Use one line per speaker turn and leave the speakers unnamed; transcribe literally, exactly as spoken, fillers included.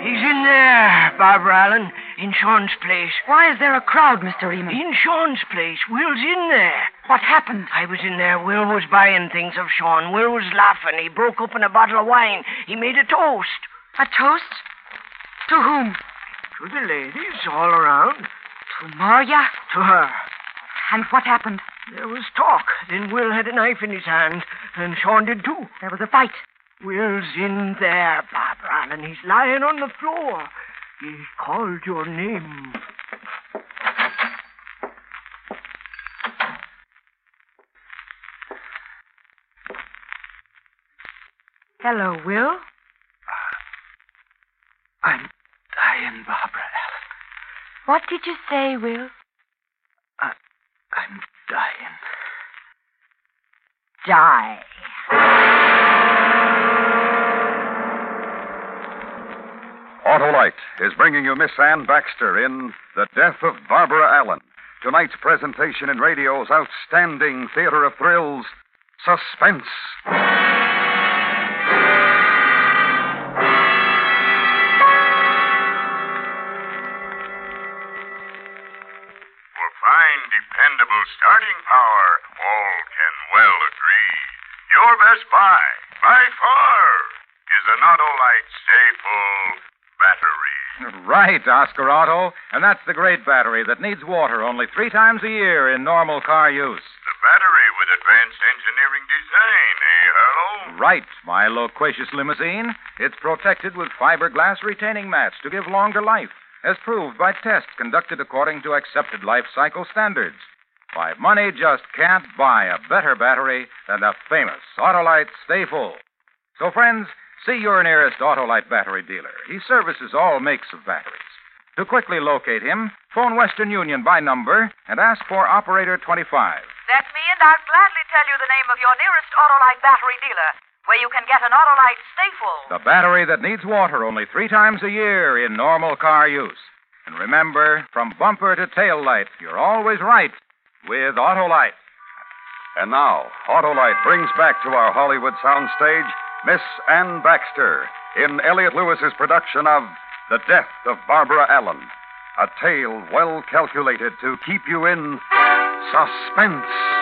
He's in there, Barbara Allen, in Sean's place.
Why is there a crowd, Mister Eamon?
In Sean's place. Will's in there.
What happened?
I was in there. Will was buying things of Sean. Will was laughing. He broke open a bottle of wine. He made a toast.
A toast? To whom?
To the ladies all around.
To Maria?
To her.
And what happened?
There was talk. Then Will had a knife in his hand, and Sean did too.
There was a fight.
Will's in there, Barbara Allen. He's lying on the floor. He called your name.
Hello, Will.
I'm dying, Barbara Allen.
What did you say, Will?
I, I'm dying.
Die.
Autolite is bringing you Miss Ann Baxter in The Death of Barbara Allen. Tonight's presentation in radio's outstanding theater of thrills, Suspense.
For fine, dependable starting power, all can well agree. Your best buy, by far, is an Autolite Stay-Full battery.
Right, Oscar Otto. And that's the great battery that needs water only three times a year in normal car use.
The battery with advanced engineering design, eh, Harlow?
Right, my loquacious limousine. It's protected with fiberglass retaining mats to give longer life, as proved by tests conducted according to accepted life cycle standards. Why, money just can't buy a better battery than the famous Autolite Stay Full. So, friends, see your nearest Autolite battery dealer. He services all makes of batteries. To quickly locate him, phone Western Union by number and ask for Operator twenty-five.
That's me, and I'll gladly tell you the name of your nearest Autolite battery dealer, where you can get an Autolite Stay Full.
The battery that needs water only three times a year in normal car use. And remember, from bumper to tail light, you're always right with Autolite.
And now, Autolite brings back to our Hollywood soundstage Miss Ann Baxter in Elliot Lewis's production of The Death of Barbara Allen, a tale well calculated to keep you in suspense.